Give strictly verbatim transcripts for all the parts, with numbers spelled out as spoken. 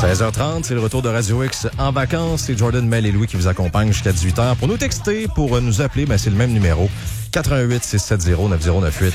seize heures trente, c'est le retour de Radio X en vacances. C'est Jordan, Mel et Louis qui vous accompagnent jusqu'à dix-huit heures. Pour nous texter, pour nous appeler, ben c'est le même numéro. quatre un huit, six sept zéro, neuf zéro neuf huit.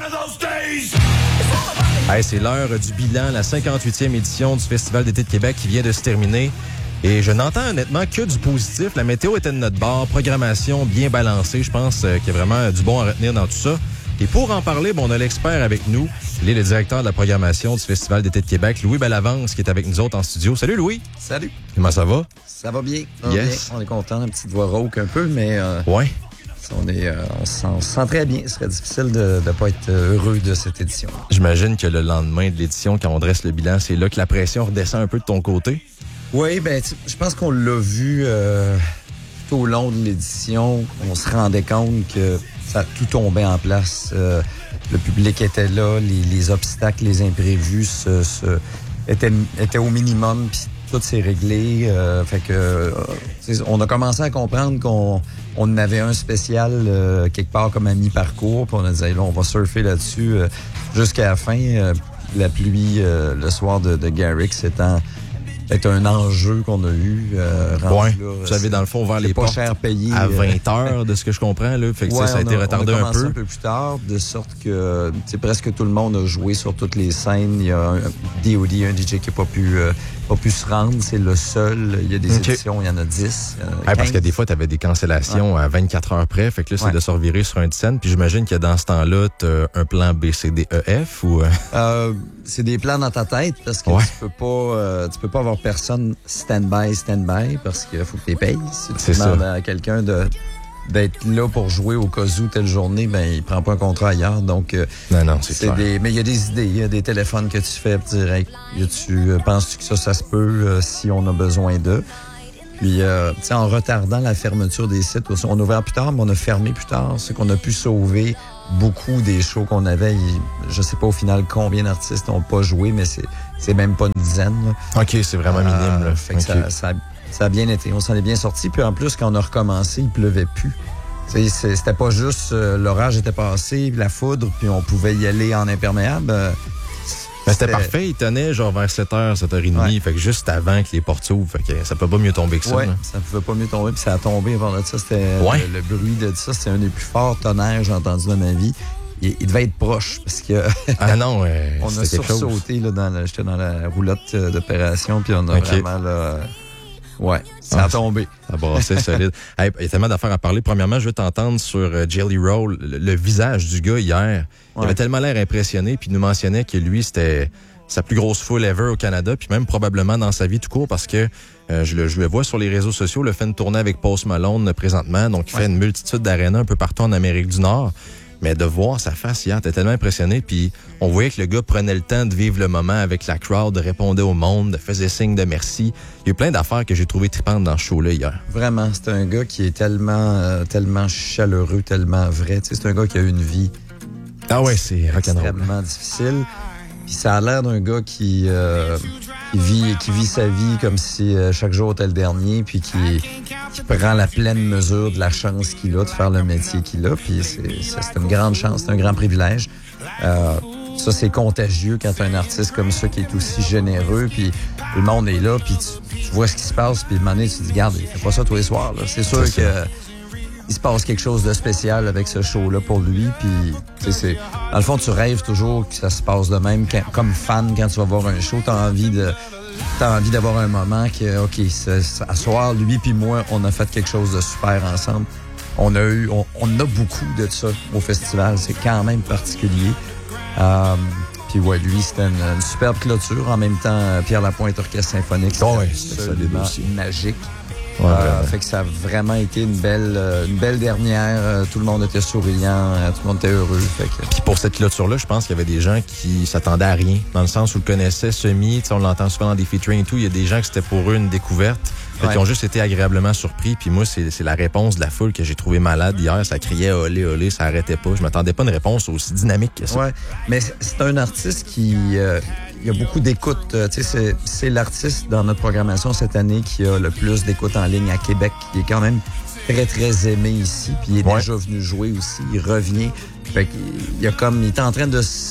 Hey, c'est l'heure du bilan, la cinquante-huitième édition du Festival d'été de Québec qui vient de se terminer. Et je n'entends honnêtement que du positif. La météo était de notre bord, programmation bien balancée. Je pense qu'il y a vraiment du bon à retenir dans tout ça. Et pour en parler, bon, on a l'expert avec nous. Il est le directeur de la programmation du Festival d'été de Québec, Louis Bellavance, qui est avec nous autres en studio. Salut Louis! Salut! Comment ça va? Ça va bien. Ça va yes. bien. On est content, une petite voix rauque un peu, mais euh, ouais. on, est, euh, on, se sent, on se sent très bien. Ce serait difficile de ne pas être heureux de cette édition. J'imagine que le lendemain de l'édition, quand on dresse le bilan, c'est là que la pression redescend un peu de ton côté. Oui, ben, je pense qu'on l'a vu euh, tout au long de l'édition. On se rendait compte que ça a tout tombé en place. Euh, le public était là, les, les obstacles, les imprévus se, se, étaient, étaient au minimum, puis tout s'est réglé. Euh, fait que, euh, on a commencé à comprendre qu'on on avait un spécial euh, quelque part comme à mi-parcours, puis on a dit, là, on va surfer là-dessus euh, jusqu'à la fin. Euh, la pluie euh, le soir de, de Garrix étant c'est un enjeu qu'on a eu. Euh, ouais, là, vous avez dans le fond ouvert les pas portes cher payé, à vingt heures, de ce que je comprends. Là. Fait que ouais, ça, ça a été retardé on a un commencé peu. un peu plus tard, de sorte que presque tout le monde a joué sur toutes les scènes. Il y a un D O D, un D J qui n'a pas pu, euh, pas pu se rendre. C'est le seul. Il y a des okay. éditions, il y en a dix. Euh, ouais, parce que des fois, tu avais des cancellations ouais. à vingt-quatre heures près. Fait que là, c'est ouais. de se revirer sur un de scène. Puis j'imagine que dans ce temps-là, tu as un plan B, C, D, E, F ou... Euh, c'est des plans dans ta tête parce que ouais. tu peux pas euh, tu peux pas avoir personne stand-by, stand-by parce qu'il faut que tu payes. Si tu demandes ça. à quelqu'un de d'être là pour jouer au cas où telle journée, ben il prend pas un contrat ailleurs. Donc euh, non, non, c'est, c'est des. Mais il y a des idées, il y a des téléphones que tu fais direct. Tu euh, penses-tu que ça, ça se peut euh, si on a besoin d'eux? Puis, euh, tu sais, en retardant la fermeture des sites, aussi, on a ouvert plus tard, mais on a fermé plus tard. C'est qu'on a pu sauver beaucoup des shows qu'on avait. Je sais pas au final combien d'artistes n'ont pas joué, mais c'est, c'est même pas une dizaine. Là. OK, c'est vraiment minime. Euh, là. Fait que okay. ça, ça, ça a bien été. On s'en est bien sorti. Puis en plus, quand on a recommencé, il pleuvait plus. C'est, c'était pas juste euh, l'orage était passé, la foudre, puis on pouvait y aller en imperméable. Euh, Mais c'était, c'était parfait, il tenait genre vers sept heures, sept heures trente, ouais. fait que juste avant que les portes s'ouvrent, fait que ça peut pas mieux tomber que ça. Oui, là. ça pouvait pas mieux tomber, puis ça a tombé avant de ça. C'était ouais. le, le bruit de ça, c'était un des plus forts tonnerres que j'ai entendu dans ma vie. Il, il devait être proche, parce que ah non, euh, on a sursauté, là, dans la, j'étais dans la roulotte d'opération, puis on a okay. vraiment là. Ouais, ça ah, a tombé. Ça a brassé solide. Hey, il y a tellement d'affaires à parler. Premièrement, je veux t'entendre sur euh, Jelly Roll, le, le visage du gars hier. Il ouais. avait tellement l'air impressionné, puis il nous mentionnait que lui, c'était sa plus grosse foule ever au Canada, puis même probablement dans sa vie tout court, parce que euh, je, le, je le vois sur les réseaux sociaux, le fait une tournée avec Post Malone euh, présentement, donc il ouais. fait une multitude d'arénas un peu partout en Amérique du Nord. Mais de voir sa face hier, t'es tellement impressionné, puis on voyait que le gars prenait le temps de vivre le moment avec la crowd, répondait au monde, faisait signe de merci. Il y a eu plein d'affaires que j'ai trouvé tripantes dans ce show-là hier. Vraiment, c'est un gars qui est tellement, euh, tellement chaleureux, tellement vrai. Tu sais, c'est un gars qui a eu une vie ah ouais, c'est extrêmement difficile. Puis ça a l'air d'un gars qui, euh, qui vit qui vit sa vie comme si euh, chaque jour était le dernier, puis qui, qui prend la pleine mesure de la chance qu'il a de faire le métier qu'il a. Puis c'est, c'est, c'est une grande chance, c'est un grand privilège. Euh, ça, c'est contagieux quand t'as un artiste comme ça qui est aussi généreux, puis le monde est là, puis tu, tu vois ce qui se passe, puis à un moment donné, tu te dis, regarde, il fait pas ça tous les soirs. Là. C'est sûr c'est que... Ça. Il se passe quelque chose de spécial avec ce show-là pour lui. Puis, tu sais, c'est dans le fond, tu rêves toujours que ça se passe de même. Quand, comme fan, quand tu vas voir un show, t'as envie de, t'as envie d'avoir un moment que, ok, c'est, c'est, à soir, lui puis moi, on a fait quelque chose de super ensemble. On a eu, on, on a beaucoup de ça au festival. C'est quand même particulier. Euh, puis ouais, lui, c'était une, une superbe clôture. En même temps, Pierre Lapointe, Orchestre symphonique, c'était oh ouais, absolument magique. Ouais, euh, ouais. Fait que ça a vraiment été une belle, euh, une belle dernière. Euh, tout le monde était souriant, euh, tout le monde était heureux. Fait que... Puis pour cette clôture-là, je pense qu'il y avait des gens qui s'attendaient à rien, dans le sens où le connaissaient semi. On l'entend souvent dans des featuring et tout. Il y a des gens qui c'était pour eux une découverte, fait ouais. qui ont juste été agréablement surpris. Puis moi, c'est, c'est la réponse de la foule que j'ai trouvé malade hier. Ça criait olé olé, ça arrêtait pas. Je m'attendais pas à une réponse aussi dynamique que ça. Ouais, mais c'est un artiste qui euh, il y a beaucoup d'écoute. Tu sais, c'est, c'est l'artiste dans notre programmation cette année qui a le plus d'écoute en ligne à Québec. Il est quand même très, très aimé ici. Puis il est ouais. déjà venu jouer aussi. Il revient. Fait qu'il il a comme, il est en train de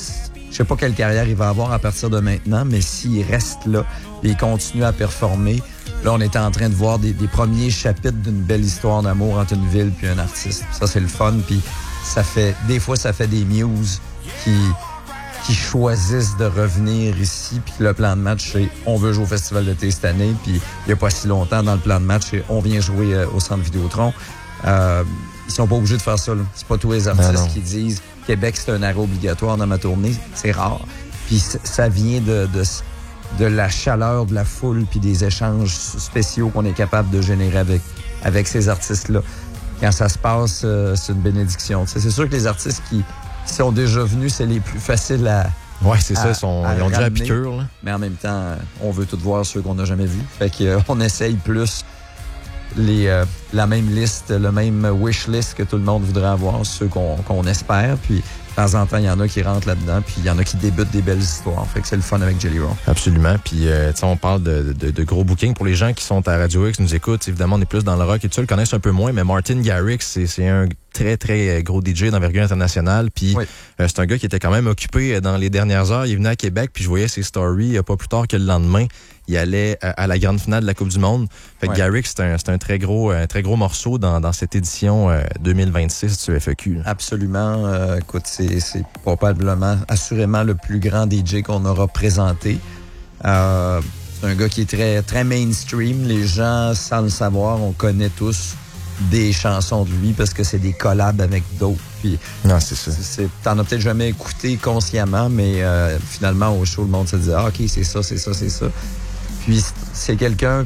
Je sais pas quelle carrière il va avoir à partir de maintenant, mais s'il reste là et il continue à performer, là, on est en train de voir des, des premiers chapitres d'une belle histoire d'amour entre une ville puis un artiste. Ça, c'est le fun. Puis ça fait, des fois, ça fait des muses qui, qui choisissent de revenir ici. Puis le plan de match, c'est on veut jouer au Festival d'été cette année. Puis il n'y a pas si longtemps, dans le plan de match, c'est on vient jouer euh, au Centre Vidéotron. Euh, ils sont pas obligés de faire ça. Là. C'est pas tous les artistes ben qui disent Québec, c'est un arrêt obligatoire dans ma tournée. C'est rare. Puis ça vient de, de, de la chaleur de la foule puis des échanges spéciaux qu'on est capable de générer avec, avec ces artistes-là. Quand ça se passe, euh, c'est une bénédiction. T'sais, c'est sûr que les artistes qui, qui sont déjà venus, c'est les plus faciles à Oui, c'est à, ça. Ils, sont, ils ont déjà la piqûre. Là. Mais en même temps, on veut tout voir ceux qu'on n'a jamais vus. Fait qu'on euh, essaye plus les, euh, la même liste, le même wish list que tout le monde voudrait avoir, ceux qu'on, qu'on espère. Puis de temps en temps, il y en a qui rentrent là-dedans, puis il y en a qui débutent des belles histoires. Fait que c'est le fun avec Jelly Roll. Absolument. Puis, euh, tu sais, on parle de, de, de gros bookings pour les gens qui sont à Radio X, nous écoutent. Évidemment, on est plus dans le rock et tout ça, le connaissent un peu moins, mais Martin Garrix, c'est, c'est un très, très gros D J d'envergure internationale. Puis, oui. euh, c'est un gars qui était quand même occupé dans les dernières heures. Il venait à Québec, puis je voyais ses stories pas plus tard que le lendemain. Il allait à, à la grande finale de la Coupe du Monde. Fait que ouais. Garrix, c'est un, c'est un très gros, un très gros morceau dans, dans cette édition euh, deux mille vingt-six du F A Q. Là. Absolument. Euh, écoute, c'est, c'est probablement, assurément le plus grand D J qu'on aura présenté. Euh, c'est un gars qui est très, très mainstream. Les gens, sans le savoir, on connaît tous des chansons de lui parce que c'est des collabs avec d'autres. Puis, non, c'est ça. C'est, c'est, t'en as peut-être jamais écouté consciemment, mais euh, finalement, au show, le monde se dit « Ah, OK, c'est ça, c'est ça, c'est ça. » Puis c'est quelqu'un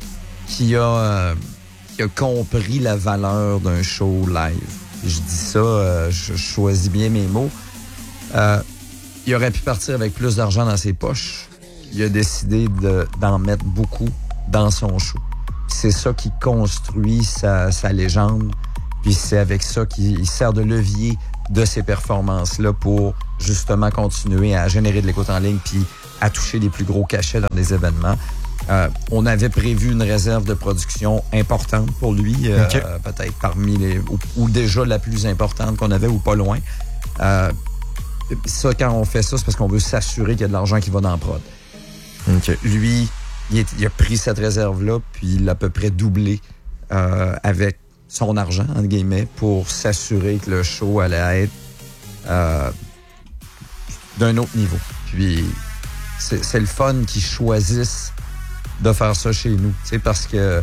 qui a, euh, qui a compris la valeur d'un show live. Je dis ça, euh, je choisis bien mes mots. Euh, il aurait pu partir avec plus d'argent dans ses poches. Il a décidé de, d'en mettre beaucoup dans son show. C'est ça qui construit sa, sa légende. Puis c'est avec ça qu'il sert de levier de ces performances-là pour justement continuer à générer de l'écoute en ligne puis à toucher les plus gros cachets dans des événements. Euh, on avait prévu une réserve de production importante pour lui, euh, okay. euh, peut-être parmi les... Ou, ou déjà la plus importante qu'on avait ou pas loin. Euh, ça, quand on fait ça, c'est parce qu'on veut s'assurer qu'il y a de l'argent qui va dans la prod. Okay. Lui, il, est, il a pris cette réserve-là, puis il l'a à peu près doublé euh, avec son argent, entre guillemets, pour s'assurer que le show allait être euh, d'un autre niveau. Puis c'est, c'est le fun qu'ils choisissent de faire ça chez nous, tu sais, parce que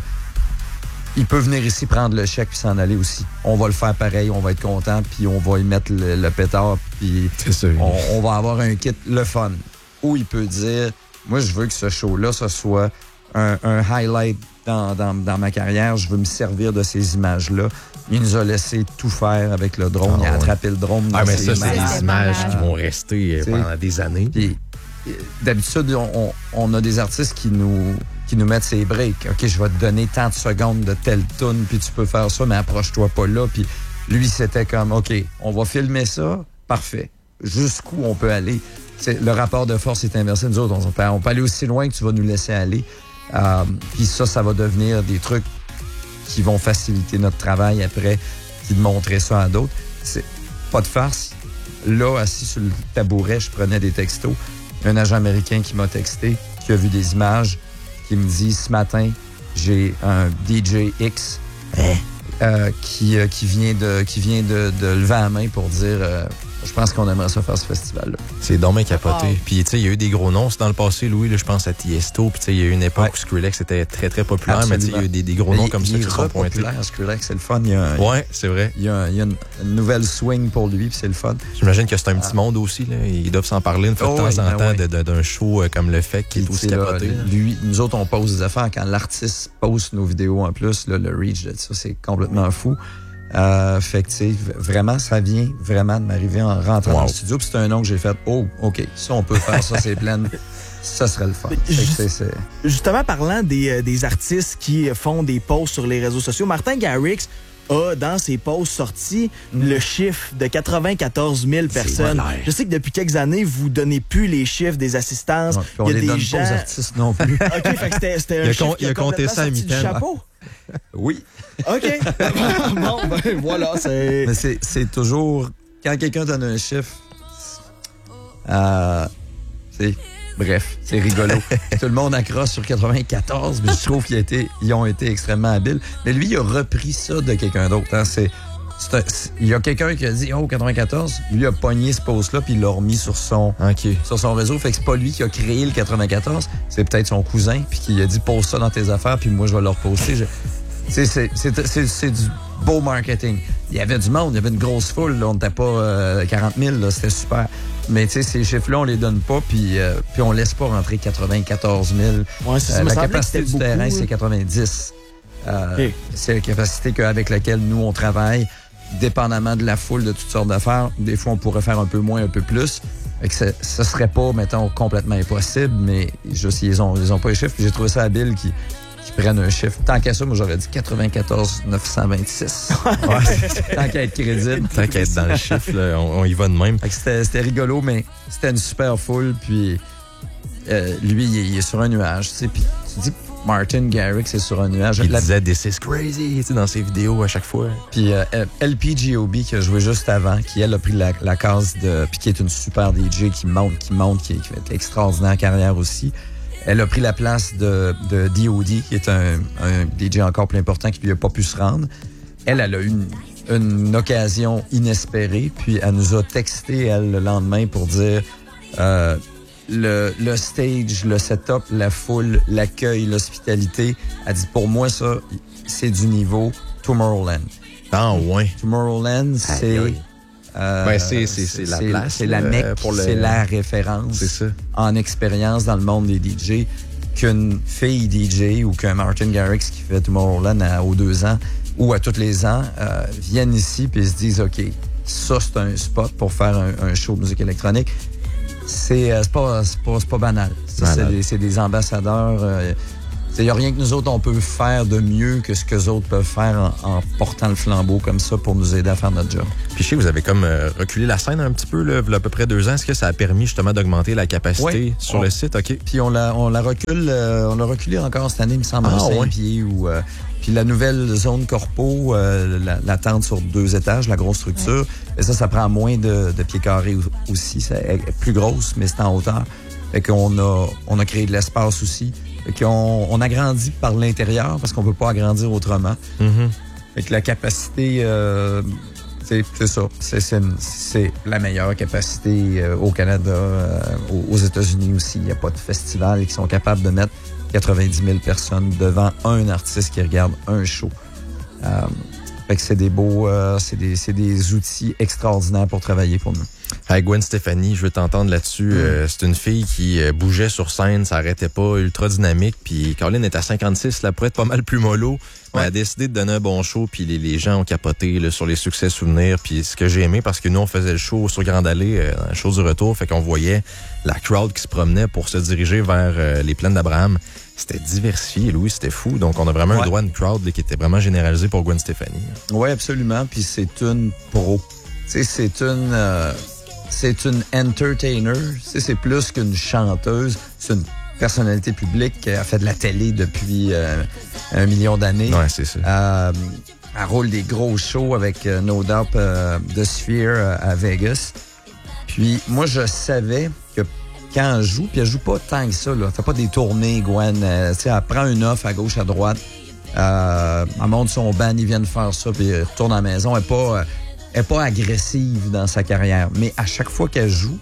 il peut venir ici prendre le chèque puis s'en aller aussi. On va le faire pareil, on va être content, puis on va y mettre le, le pétard, puis on, on va avoir un kit le fun. Ou il peut dire, moi je veux que ce show-là, ce soit un, un highlight dans, dans, dans ma carrière, je veux me servir de ces images-là. Il nous a laissé tout faire avec le drone, oh, il a attrapé le drone dans ah, mais ses ça, mains. c'est des images qui vont rester t'sais, pendant des années. Puis, d'habitude, on, on, on a des artistes qui nous, qui nous mettent ces breaks. OK, je vais te donner tant de secondes de telle toune, puis tu peux faire ça, mais approche-toi pas là. Puis lui, c'était comme, OK, on va filmer ça, parfait. Jusqu'où on peut aller? C'est, le rapport de force est inversé. Nous autres, on peut, on peut aller aussi loin que tu vas nous laisser aller. Euh, puis ça, ça va devenir des trucs qui vont faciliter notre travail après, puis de montrer ça à d'autres. C'est pas de farce. Là, assis sur le tabouret, je prenais des textos. Un agent américain qui m'a texté, qui a vu des images, qui me dit, ce matin, j'ai un D J X hein? euh, qui, euh, qui vient, de, qui vient de, de lever la main pour dire... Euh, je pense qu'on aimerait ça faire ce festival-là. C'est dommage capoté. Oh. Puis, tu sais, il y a eu des gros noms. C'est dans le passé, Louis, là, je pense à Tiesto. Puis, tu sais, il y a eu une époque ouais. où Skrillex était très, très populaire. Absolument. Mais, tu sais, il y a eu des, des gros noms mais comme il, ça il qui sont pointés. Populaire, Skrillex, c'est le fun. Il y a un, ouais, c'est vrai. Il y a, un, il y a une, une nouvelle swing pour lui, puis c'est le fun. J'imagine que c'est un petit ah. monde aussi, là. Ils doivent s'en parler une fois oh, de temps oui, en temps oui. de, de, d'un show comme le fait qui est aussi capoté. Là, lui, nous autres, on pose des affaires. Quand l'artiste poste nos vidéos en plus, là, le reach de ça, c'est complètement fou. Euh, fait que, tu sais, vraiment, ça vient vraiment de m'arriver en rentrant wow. dans le studio. Puis c'est un nom que j'ai fait, oh, OK, ça, on peut faire ça, c'est plein. Ça serait le fun. Just, c'est, c'est... Justement, parlant des, euh, des artistes qui font des posts sur les réseaux sociaux, Martin Garrix a, dans ses posts sortis, mm. le chiffre de quatre-vingt-quatorze mille personnes. Je sais que depuis quelques années, vous donnez plus les chiffres des assistances. Ouais, on il y a les des donne gens... pas aux artistes non plus. OK, fait que c'était, c'était un il a chiffre con, qui il a a compté ça à mi-temps. chapeau. Oui. OK. Bon, ben voilà, c'est... Mais c'est, c'est toujours... Quand quelqu'un donne un chiffre, Euh, c'est, bref, c'est rigolo. Tout le monde accroche sur quatre-vingt-quatorze, mais je trouve qu'ils été, ils ont été extrêmement habiles. Mais lui, il a repris ça de quelqu'un d'autre. Hein. C'est, c'est un, c'est, il y a quelqu'un qui a dit « Oh, quatre-vingt-quatorze », lui a pogné ce post-là puis il l'a remis sur son, okay. sur son réseau. Fait que c'est pas lui qui a créé le quatre-vingt-quatorze, c'est peut-être son cousin puis qui a dit « Pose ça dans tes affaires puis moi, je vais le reposter. Je... » C'est, c'est, c'est, c'est, c'est du beau marketing. Il y avait du monde, il y avait une grosse foule. Là, on n'était pas euh, quarante mille, là, c'était super. Mais tu sais, ces chiffres-là, on les donne pas, puis euh, puis on laisse pas rentrer quatre-vingt-quatorze mille. Ouais, c'est, euh, la capacité du beaucoup, terrain, hein. c'est quatre-vingt-dix. Euh, okay. C'est la capacité avec laquelle nous, on travaille, dépendamment de la foule, de toutes sortes d'affaires. Des fois, on pourrait faire un peu moins, un peu plus. Fait que ce serait pas, mettons, complètement impossible, mais juste, ils ont, ils ont pas les chiffres. J'ai trouvé ça habile qui qui prennent un chiffre. Tant qu'à ça, moi, j'aurais dit quatre-vingt-quatorze neuf cent vingt-six. Ouais. Tant qu'à être crédible. Tant qu'à être dans le chiffre, là, on, on y va de même. Fait que c'était, c'était rigolo, mais c'était une super foule. Puis euh, lui, il est, il est sur un nuage. Tu sais, puis tu dis Martin Garrix est sur un nuage. Il La... disait « This is crazy » tu sais, dans ses vidéos à chaque fois. Puis euh, L P G O B qui a joué juste avant, qui elle a pris la, la case de... Puis qui est une super D J qui monte, qui monte, qui, qui fait extraordinaire carrière aussi. Elle a pris la place de, de D O D, qui est un, un D J encore plus important qui lui a pas pu se rendre. Elle, elle a eu une, une occasion inespérée, puis elle nous a texté, elle, le lendemain pour dire euh, le, le stage, le setup, la foule, l'accueil, l'hospitalité. Elle dit, pour moi, ça, c'est du niveau Tomorrowland. Ah, ouais. Tomorrowland, c'est... Aïe, aïe. Euh, ben, c'est, c'est, c'est la place. C'est la mecque, pour le... c'est la référence c'est ça. En expérience dans le monde des D J qu'une fille D J ou qu'un Martin Garrix qui fait Tomorrowland à, aux deux ans ou à tous les ans euh, viennent ici puis se disent OK, ça c'est un spot pour faire un, un show de musique électronique. C'est, euh, c'est, pas, c'est, pas, c'est pas banal. Ça, c'est, des, c'est des ambassadeurs. Euh, il n'y a rien que nous autres, on peut faire de mieux que ce que les autres peuvent faire en, en portant le flambeau comme ça pour nous aider à faire notre job. Puis je sais, vous avez comme euh, reculé la scène un petit peu, là, il y a à peu près deux ans. Est-ce que ça a permis justement d'augmenter la capacité oui, sur on, le site? OK. Puis on la, on la recule, euh, on l'a reculé encore cette année, il me semble, ah, à cinq ouais. pieds. Ou, euh, puis la nouvelle zone corpo, euh, la, la tente sur deux étages, la grosse structure, ouais. Et ça, ça prend moins de, de pieds carrés aussi. C'est plus grosse, mais c'est en hauteur. Fait qu'on a, on a créé de l'espace aussi. Fait qu'on on agrandit par l'intérieur parce qu'on peut pas agrandir autrement. Mm-hmm. Fait que la capacité, euh, c'est, c'est ça. C'est, c'est, c'est la meilleure capacité euh, au Canada, euh, aux États-Unis aussi. Il n'y a pas de festival qui sont capables de mettre quatre-vingt-dix mille personnes devant un artiste qui regarde un show. Euh, fait que c'est des beaux, euh, c'est des, c'est des outils extraordinaires pour travailler pour nous. Hey, Gwen Stefani, je veux t'entendre là-dessus. Mm. Euh, c'est une fille qui euh, bougeait sur scène, ça arrêtait pas, ultra dynamique. Puis Caroline est à cinquante-six, là, pour être pas mal plus mollo. Ouais. Mais elle a décidé de donner un bon show, puis les, les gens ont capoté là, sur les succès souvenirs. Puis ce que j'ai aimé, parce que nous, on faisait le show sur Grande Allée, euh, le show du retour, fait qu'on voyait la crowd qui se promenait pour se diriger vers euh, les plaines d'Abraham. C'était diversifié, Louis, c'était fou. Donc, on a vraiment ouais. un droit de crowd là, qui était vraiment généralisé pour Gwen Stefani. Oui, absolument. Puis c'est une pro. Tu sais, c'est une... Euh... C'est une entertainer, c'est plus qu'une chanteuse, c'est une personnalité publique qui a fait de la télé depuis euh, un million d'années. Ouais, c'est ça. Euh, elle roule des gros shows avec euh, No Doubt euh, The Sphere euh, à Vegas. Puis moi, je savais que quand elle joue, puis elle joue pas tant que ça, là, elle fait pas des tournées, Gwen. Euh, elle prend une offre à gauche, à droite. Euh, elle monte son band, ils viennent faire ça, puis elle retourne à la maison. Elle est pas... Euh, Elle n'est pas agressive dans sa carrière, mais à chaque fois qu'elle joue,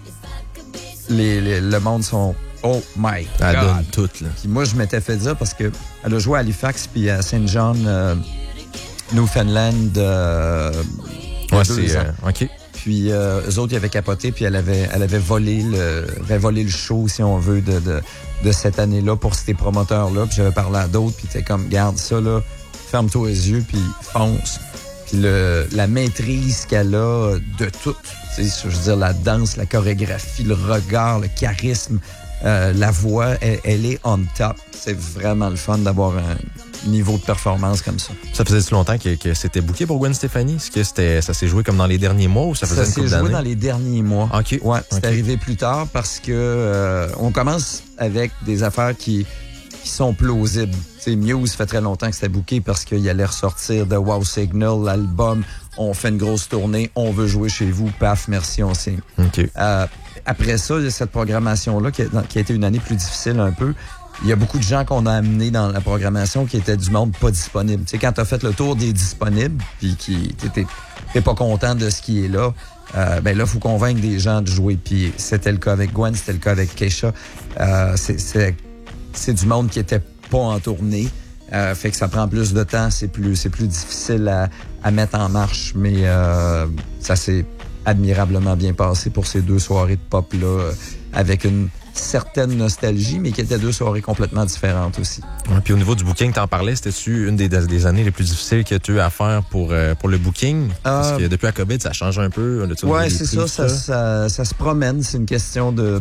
les, les, le monde sont « Oh my God! » Elle donne tout, là. Puis moi, je m'étais fait dire parce que elle a joué à Halifax puis à Saint John, euh, Newfoundland, euh, ouais, c'est... Euh, OK. Puis euh, eux autres, ils avaient capoté, puis elle avait, elle avait volé le, avait volé le show, si on veut, de, de, de cette année-là pour ces promoteurs-là. Puis j'avais parlé à d'autres, puis t'es comme « Garde ça, là, ferme-toi les yeux, puis fonce. » Le, la maîtrise qu'elle a de tout, je veux dire, la danse, la chorégraphie, le regard, le charisme, euh, la voix, elle, elle est on top. C'est vraiment le fun d'avoir un niveau de performance comme ça. Ça faisait si longtemps que, que c'était booké pour Gwen Stefani? Est-ce que c'était, ça s'est joué comme dans les derniers mois ou ça faisait ça une couple d'années? Ça s'est joué d'années? dans les derniers mois. OK. Ouais, c'est okay. arrivé plus tard parce que euh, on commence avec des affaires qui... qui sont plausibles. T'sais, Muse fait très longtemps que c'était booké parce qu'il allait ressortir de Wow Signal, l'album, on fait une grosse tournée, on veut jouer chez vous, paf, merci, on signe. Okay. Euh, après ça, il y a cette programmation-là qui a, qui a été une année plus difficile un peu. Il y a beaucoup de gens qu'on a amenés dans la programmation qui étaient du monde pas disponible. Tu sais, quand t'as fait le tour des disponibles, puis qui t'es, t'es pas content de ce qui est là, euh, ben là, faut convaincre des gens de jouer. Puis c'était le cas avec Gwen, c'était le cas avec Keisha. Euh, c'est, c'est, c'est du monde qui était pas en tournée. Euh, fait que ça prend plus de temps, c'est plus, c'est plus difficile à, à mettre en marche, mais euh, ça s'est admirablement bien passé pour ces deux soirées de pop-là, euh, avec une certaine nostalgie, mais qui étaient deux soirées complètement différentes aussi. Ouais, puis au niveau du booking, t'en parlais, c'était-tu une des, des années les plus difficiles que tu as eu à faire pour, euh, pour le booking? Parce euh, que depuis la COVID, ça change un peu. Oui, c'est ça ça, ça, ça, ça se promène. C'est une question de,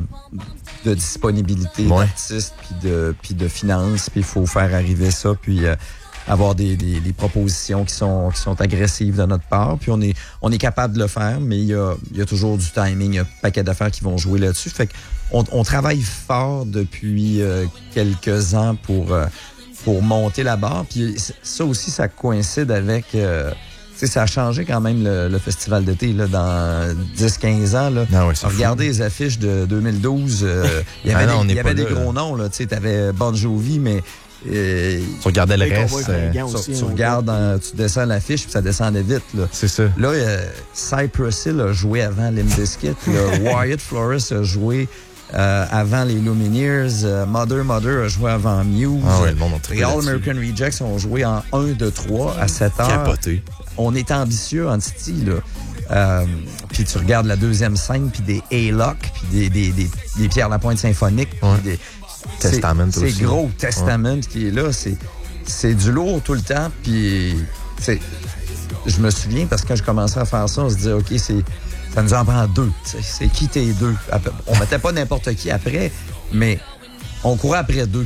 de disponibilité ouais. d'artistes, puis de, puis de finances, puis il faut faire arriver ça, puis... Euh, avoir des, des, des propositions qui sont, qui sont agressives de notre part. Puis on est, on est capable de le faire, mais il y a, il y a toujours du timing, il y a un paquet d'affaires qui vont jouer là-dessus. Fait qu'on on travaille fort depuis euh, quelques ans pour, euh, pour monter la barre. Puis ça aussi, ça coïncide avec... Euh, tu sais, ça a changé quand même le, le festival d'été là, dans dix quinze ans. Là. Non, oui, regardez les affiches de deux mille douze. Euh, il y avait ah non, des, il y avait des là, gros là. noms. Tu sais, t'avais Bon Jovi, mais... Et tu regardais le reste. Euh, tu, aussi, tu regardes, dans, tu descends l'affiche puis ça descendait vite. Là. C'est ça. Là, euh, Cypress Hill a joué avant Limp Bizkit. Wyatt Flores a joué euh, avant les Lumineers. Euh, Mother Mother a joué avant Muse. Ah ouais, le monde les All American Rejects ont joué en un, deux, trois à sept heures. Capoté. On est ambitieux en Titi, là. Euh, puis tu regardes la deuxième scène, puis des A-Lock, puis des, des, des, des Pierre Lapointe symphoniques, ouais. puis des... Testament c'est, aussi. C'est gros, Testament ouais. qui est là. C'est, c'est du lourd tout le temps. Puis, c'est, je me souviens parce que quand je commençais à faire ça, on se disait, OK, c'est, ça nous en prend deux. T'sais, c'est qui tes deux? On mettait pas n'importe qui après, mais on courait après deux.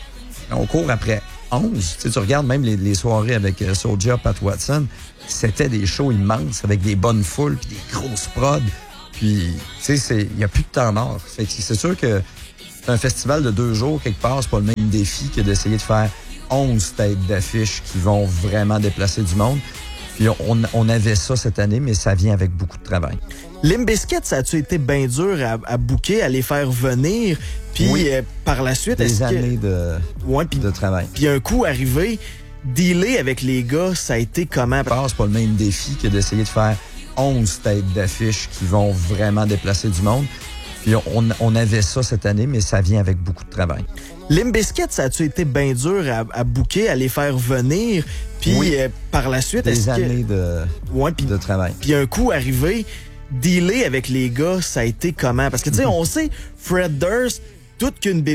On court après onze. T'sais, tu regardes même les, les soirées avec uh, Soulja, Pat Watson, c'était des shows immenses avec des bonnes foules puis des grosses prods. Puis, tu sais, il n'y a plus de temps mort. Fait que c'est sûr que un festival de deux jours, quelque part, c'est pas le même défi que d'essayer de faire onze têtes d'affiches qui vont vraiment déplacer du monde. Puis on, on avait ça cette année, mais ça vient avec beaucoup de travail. Limp Bizkit, ça a-tu été bien dur à, à booker, à les faire venir? Puis oui. euh, par la suite, des est-ce années que... de, ouais, pis, de travail. Puis un coup arrivé, dealer avec les gars, ça a été comment? C'est pas le même défi que d'essayer de faire onze têtes d'affiches qui vont vraiment déplacer du monde. Puis on, on avait ça cette année, mais ça vient avec beaucoup de travail. Limp Bizkit, ça a-tu été bien dur à, à booker, à les faire venir? Puis oui. euh, par la suite, des est-ce années que... de, ouais, pis, de travail. Puis un coup arrivé, dealer avec les gars, ça a été comment? Parce que tu sais, on sait, Fred Durst, toute qu'une